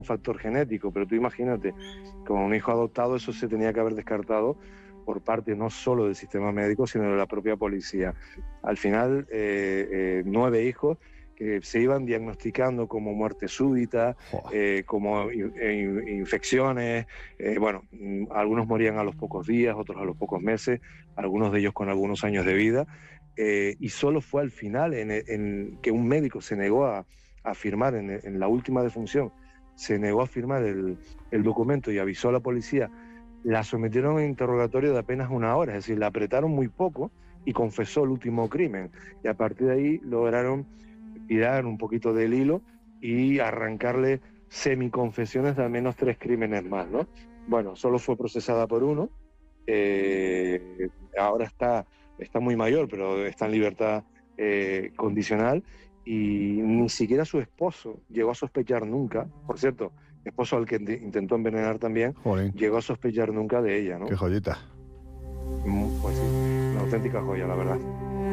factor genético, pero tú imagínate, con un hijo adoptado eso se tenía que haber descartado por parte no solo del sistema médico, sino de la propia policía. Al final, 9 hijos que se iban diagnosticando como muerte súbita, como infecciones, bueno, algunos morían a los pocos días, otros a los pocos meses, algunos de ellos con algunos años de vida, y solo fue al final en que un médico se negó a firmar en la última defunción, se negó a firmar el documento y avisó a la policía. La sometieron a un interrogatorio de apenas 1 hora, es decir, la apretaron muy poco y confesó el último crimen. Y a partir de ahí lograron tirar un poquito del hilo y arrancarle semiconfesiones de al menos 3 crímenes más, ¿no? Bueno, solo fue procesada por uno, ahora está muy mayor, pero está en libertad condicional, y ni siquiera su esposo llegó a sospechar nunca, por cierto, esposo al que intentó envenenar también, Jolín, llegó a sospechar nunca de ella, ¿no? qué joyita. Pues sí, una auténtica joya, la verdad.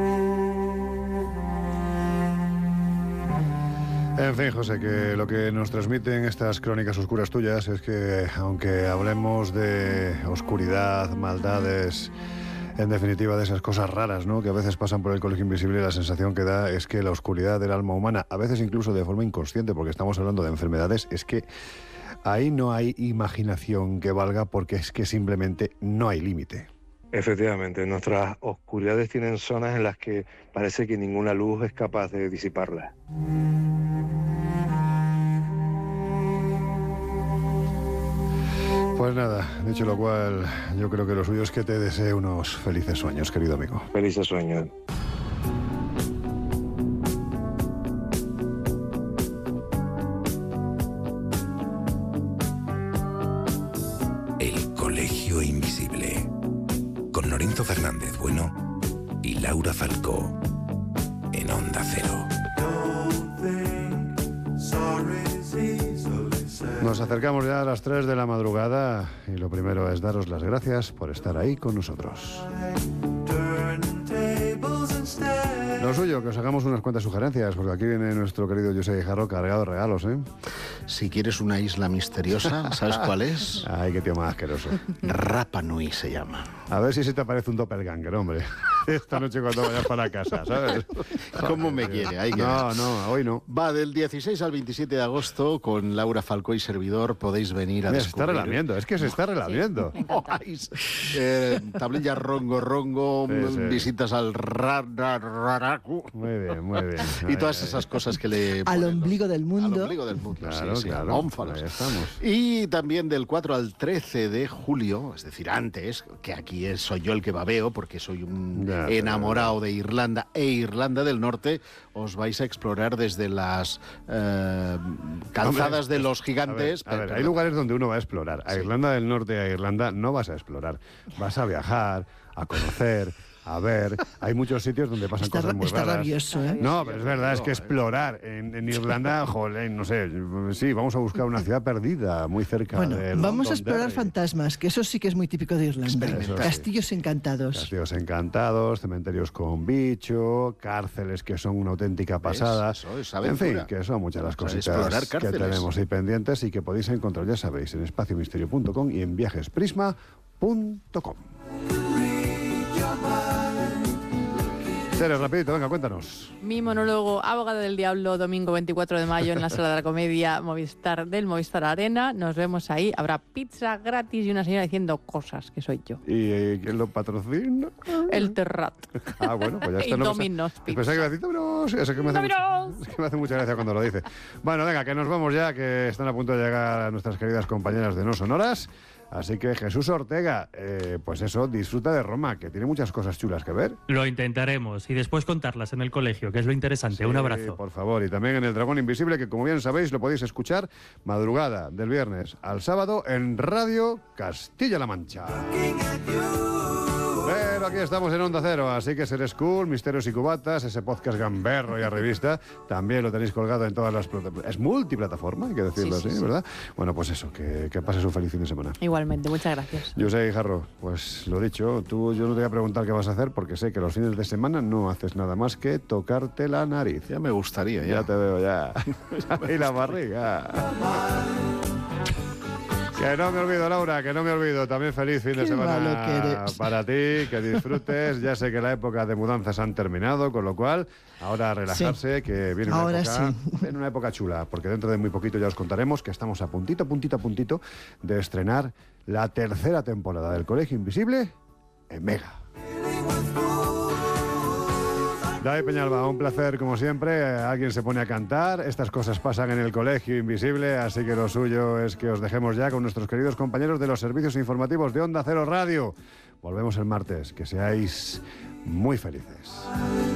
En fin, José, que lo que nos transmiten estas crónicas oscuras tuyas es que, aunque hablemos de oscuridad, maldades, en definitiva de esas cosas raras, ¿no?, que a veces pasan por el colegio invisible, la sensación que da es que la oscuridad del alma humana, a veces incluso de forma inconsciente, porque estamos hablando de enfermedades, es que ahí no hay imaginación que valga, porque es que simplemente no hay límite. Efectivamente, nuestras oscuridades tienen zonas en las que parece que ninguna luz es capaz de disiparlas. Pues nada, dicho lo cual, yo creo que lo suyo es que te desee unos felices sueños, querido amigo. Felices sueños. El Colegio Invisible, con Lorenzo Fernández Bueno y Laura Falcó, en Onda Cero. Nos acercamos ya a las 3 de la madrugada y lo primero es daros las gracias por estar ahí con nosotros. Lo suyo, que os hagamos unas cuantas sugerencias, porque aquí viene nuestro querido José Guijarro cargado de regalos, ¿eh? Si quieres una isla misteriosa, ¿sabes cuál es? Ay, qué tío más asqueroso. Rapa Nui se llama. A ver si se te aparece un doppelganger, hombre. Esta noche cuando vayas para casa, ¿sabes? ¿Cómo me quiere? Ahí No, hoy no. Va del 16 al 27 de agosto con Laura Falcó y servidor. Podéis venir a Mira, descubrir. se está relamiendo, es que se está relamiendo. Tablilla rongo, Sí. visitas al raracu. Muy bien, muy bien. Y todas esas cosas que le Al ponen ombligo del mundo. Al ombligo del mundo, Claro, sí, claro. ónfalos. Ahí estamos. Y también del 4 al 13 de julio, es decir, antes, que aquí soy yo el que babeo, porque soy un enamorado de Irlanda e Irlanda del Norte, os vais a explorar desde las calzadas de los gigantes. A ver, hay lugares donde uno va a explorar. A Irlanda del Norte y a Irlanda no vas a explorar. Vas a viajar, a conocer, a ver. Hay muchos sitios donde pasan cosas muy Está raras. rabioso, ¿eh? No, pero es verdad, es que explorar en Irlanda, joder, no sé, sí, vamos a buscar una ciudad perdida muy cerca Bueno, de vamos a explorar Londonderry. fantasmas, que eso sí que es muy típico de Irlanda. Eso sí. Castillos encantados. Castillos encantados, cementerios con bicho, cárceles que son una auténtica pasada. Eso es en aventura. fin, que son muchas las Vamos a cositas explorar que cárceles. tenemos ahí pendientes y que podéis encontrar, ya sabéis, en espaciomisterio.com y en viajesprisma.com. Tere, rapidito, venga, cuéntanos. Mi monólogo Abogada del Diablo, domingo 24 de mayo en la Sala de la Comedia Movistar del Movistar Arena. Nos vemos ahí. Habrá pizza gratis y una señora diciendo cosas, que soy yo. ¿Y quién lo patrocina? El Terrat. Ah, bueno, pues ya está. Y Domino's Pizza. Pensaba que iba a decir Domino's. Eso que me hace es que me hace mucha gracia cuando lo dice. Bueno, venga, que nos vamos ya, que están a punto de llegar a nuestras queridas compañeras de No Sonoras. Así que Jesús Ortega, pues eso, disfruta de Roma, que tiene muchas cosas chulas que ver. Lo intentaremos y después contarlas en el colegio, que es lo interesante. Sí, un abrazo. Por favor, y también en El Dragón Invisible, que como bien sabéis lo podéis escuchar madrugada del viernes al sábado en Radio Castilla-La Mancha. Pero aquí estamos en Onda Cero, así que Ser School, Misterios y Cubatas, ese podcast gamberro y a revista, también lo tenéis colgado en todas las plataformas. Es multiplataforma, hay que decirlo así, ¿verdad? Bueno, pues eso, que pases un feliz fin de semana. Igualmente, muchas gracias. Yo sé, Guijarro, pues lo dicho, yo no te voy a preguntar qué vas a hacer porque sé que los fines de semana no haces nada más que tocarte la nariz. Ya me gustaría, ya. Ya te veo, ya. Y la barriga. Que no me olvido, Laura, que no me olvido. También feliz fin de Qué malo que semana eres. para ti, que disfrutes. Ya sé que la época de mudanzas han terminado, con lo cual, ahora a relajarse, que viene una época chula, porque dentro de muy poquito ya os contaremos que estamos a puntito de estrenar la tercera temporada del Colegio Invisible en Mega. David Peñalba, un placer como siempre. Alguien se pone a cantar. Estas cosas pasan en el Colegio Invisible, así que lo suyo es que os dejemos ya con nuestros queridos compañeros de los servicios informativos de Onda Cero Radio. Volvemos el martes. Que seáis muy felices.